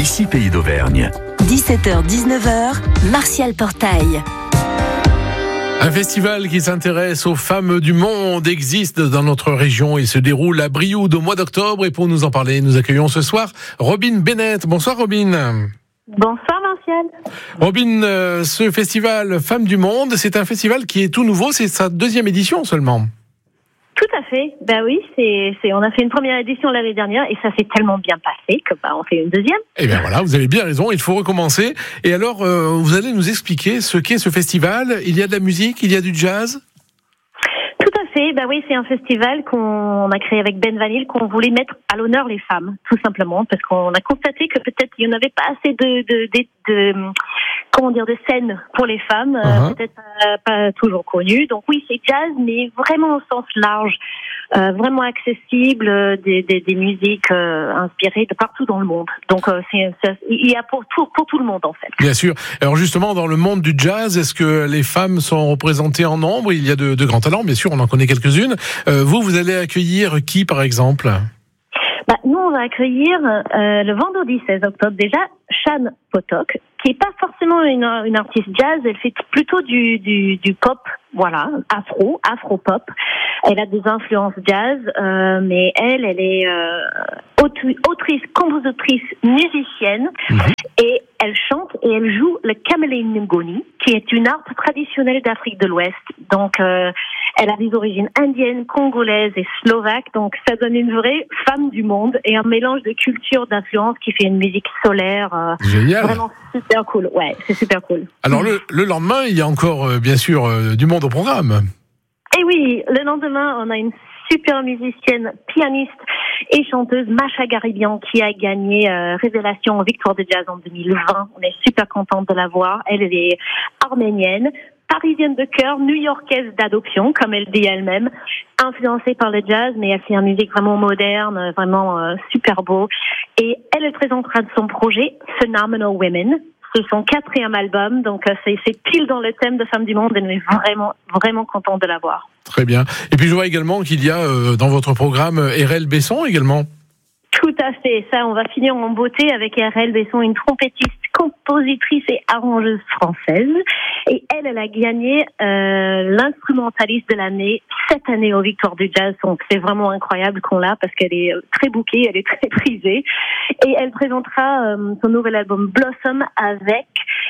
ici Pays d'Auvergne. 17h-19h, Martial Portail. Un festival qui s'intéresse aux femmes du monde existe dans notre région et se déroule à Brioude au mois d'octobre. Et pour nous en parler, nous accueillons ce soir Robin Bennett. Bonsoir Robin. Bonsoir Martial. Robin, ce festival Femmes du Monde, c'est un festival qui est tout nouveau, c'est sa 2e édition seulement. Tout à fait. Ben oui, on a fait une première édition l'année dernière et ça s'est tellement bien passé que on fait une deuxième. Eh bien voilà, vous avez bien raison, il faut recommencer. Et alors, vous allez nous expliquer ce qu'est ce festival. Il y a de la musique, il y a du jazz. Tout à fait. Ben oui, c'est un festival qu'on a créé avec Ben Vanille, qu'on voulait mettre à l'honneur les femmes, tout simplement, parce qu'on a constaté que peut-être il n'y en avait pas assez de scènes pour les femmes, peut-être pas toujours connues. Donc oui, c'est jazz, mais vraiment au sens large, vraiment accessible, des musiques inspirées de partout dans le monde. Donc il y a pour tout le monde en fait. Bien sûr. Alors justement, dans le monde du jazz, est-ce que les femmes sont représentées en nombre ? Il y a de grands talents, bien sûr, on en connaît quelques-unes. Vous allez accueillir qui, par exemple ? Nous, on va accueillir le vendredi 16 octobre déjà Shan Potok, qui est pas forcément une artiste jazz, elle fait plutôt du pop, voilà, afro-pop. Elle a des influences jazz, mais elle est autrice, compositrice, musicienne, et elle chante et elle joue le kamelengoni, qui est une harpe traditionnelle d'Afrique de l'Ouest. Donc, elle a des origines indiennes, congolaises et slovaques, donc ça donne une vraie femme du monde et un mélange de culture, d'influence qui fait une musique solaire. Génial. Vraiment super cool. Ouais, c'est super cool. Alors le lendemain, il y a encore bien sûr du monde au programme. Et oui, le lendemain, on a une super musicienne, pianiste et chanteuse, Masha Garibian, qui a gagné Révélation Victoire de Jazz en 2020. On est super contente de la voir. Elle est arménienne, parisienne de cœur, new-yorkaise d'adoption, comme elle dit elle-même, influencée par le jazz, mais elle fait une musique vraiment moderne, vraiment super beau. Et elle présentera son projet Phenomenal Women. C'est son 4e album, donc c'est pile dans le thème de Femmes du Monde et on est vraiment, vraiment contente de la voir. Très bien. Et puis je vois également qu'il y a dans votre programme RL Besson également. Tout à fait. Ça, on va finir en beauté avec RL Besson, une trompettiste, compositrice et arrangeuse française. Et elle a gagné l'instrumentaliste de l'année cette année aux Victoires du Jazz. Donc c'est vraiment incroyable qu'on l'a parce qu'elle est très bookée, elle est très prisée. Et elle présentera son nouvel album Blossom avec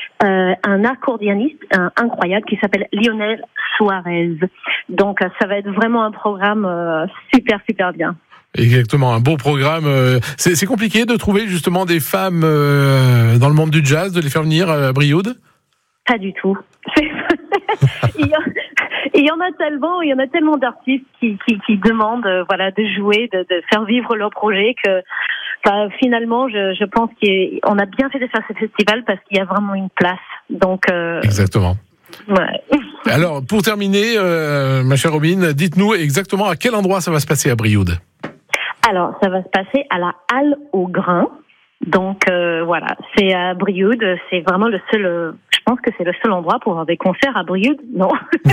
un accordéoniste incroyable qui s'appelle Lionel Suarez. Donc ça va être vraiment un programme super, super bien. Exactement, un beau programme. C'est compliqué de trouver justement des femmes dans le monde du jazz, de les faire venir à Brioude ? Pas du tout. Il y en a tellement d'artistes qui demandent de jouer, de faire vivre leur projet que finalement je pense qu'on a bien fait de faire ce festival parce qu'il y a vraiment une place. Donc exactement. Ouais. Alors pour terminer, ma chère Robin, dites-nous exactement à quel endroit ça va se passer à Brioude. Alors, ça va se passer à la Halle au Grain. Donc, c'est à Brioude. C'est vraiment le seul, je pense que c'est le seul endroit pour avoir des concerts à Brioude, non?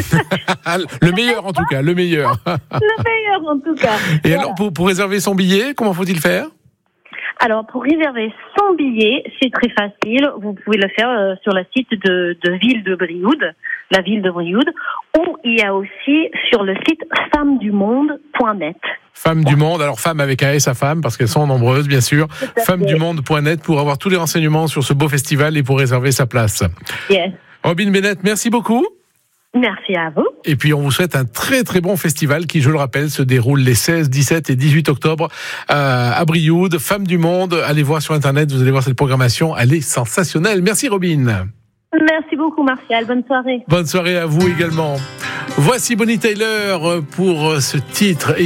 Le meilleur, en tout cas, le meilleur. Le meilleur, en tout cas. Et voilà. Alors, pour réserver son billet, comment faut-il faire? Alors, pour réserver son billet, c'est très facile. Vous pouvez le faire sur le site de ville de Brioude, la ville de Brioude, ou il y a aussi sur le site femmesdumonde.net. Femmes du Monde, alors femmes avec un S à femme, parce qu'elles sont nombreuses, bien sûr. Femmesdumonde.net pour avoir tous les renseignements sur ce beau festival et pour réserver sa place. Yes. Robin Bennett, merci beaucoup. Merci à vous. Et puis on vous souhaite un très très bon festival qui, je le rappelle, se déroule les 16, 17 et 18 octobre à Brioude. Femmes du Monde, allez voir sur Internet, vous allez voir cette programmation, elle est sensationnelle. Merci Robin. Merci beaucoup Martial, bonne soirée. Bonne soirée à vous également. Voici Bonnie Tyler pour ce titre.